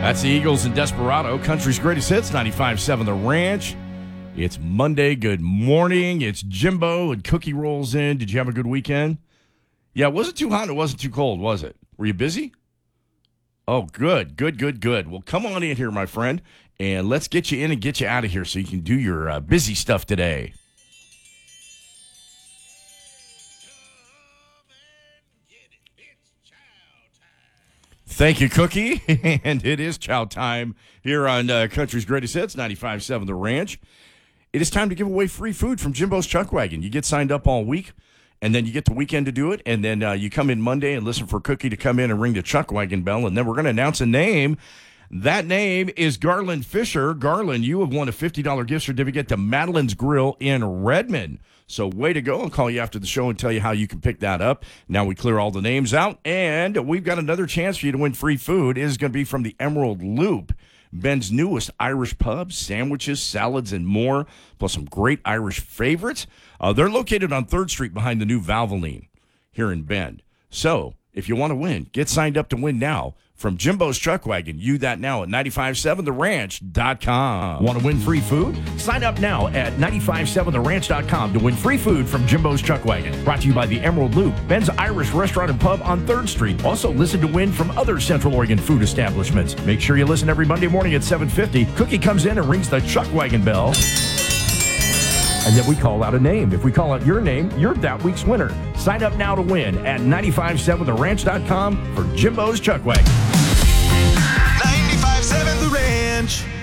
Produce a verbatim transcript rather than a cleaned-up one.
That's the Eagles and Desperado, country's greatest hits, ninety-five point seven The Ranch. It's Monday. Good morning. It's Jimbo and Cookie rolls in. Did you have a good weekend? Yeah, it wasn't too hot and it wasn't too cold, was it? Were you busy? Oh, good, good, good, good. Well, come on in here, my friend, and let's get you in and get you out of here so you can do your uh, busy stuff today. Thank you, Cookie. And it is chow time here on uh, Country's Greatest Hits, ninety-five point seven The Ranch. It is time to give away free food from Jimbo's Chuck Wagon. You get signed up all week, and then you get the weekend to do it, and then uh, you come in Monday and listen for Cookie to come in and ring the Chuck Wagon bell, and then we're going to announce a name. That name is Garland Fisher. Garland, you have won a fifty dollars gift certificate to Madeline's Grill in Redmond. So way to go. I'll call you after the show and tell you how you can pick that up. Now we clear all the names out, and we've got another chance for you to win free food. It is going to be from the Emerald Loop, Ben's newest Irish pub, sandwiches, salads, and more, plus some great Irish favorites. Uh, they're located on third Street behind the new Valvoline here in Bend. So if you want to win, get signed up to win now from Jimbo's Chuck Wagon. You that now at nine five seven the ranch dot com. Want to win free food? Sign up now at nine five seven the ranch dot com to win free food from Jimbo's Chuck Wagon. Brought to you by the Emerald Loop, Ben's Irish Restaurant and Pub on third Street. Also listen to win from other Central Oregon food establishments. Make sure you listen every Monday morning at seven fifty. Cookie comes in and rings the Chuck Wagon bell. And then we call out a name. If we call out your name, you're that week's winner. Sign up now to win at nine five seven the ranch dot com for Jimbo's Chuck Wagon. ninety-five point seven The Ranch.